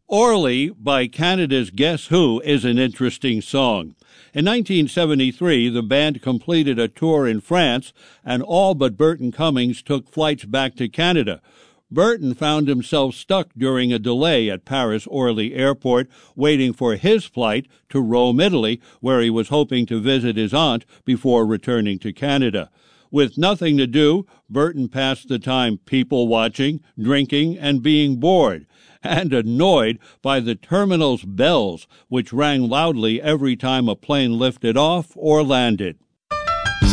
Orly by Canada's Guess Who is an interesting song. In 1973, the band completed a tour in France, and all but Burton Cummings took flights back to Canada. Burton found himself stuck during a delay at Paris-Orly Airport, waiting for his flight to Rome, Italy, where he was hoping to visit his aunt before returning to Canada. With nothing to do, Burton passed the time people-watching, drinking, and being bored, and annoyed by the terminal's bells, which rang loudly every time a plane lifted off or landed.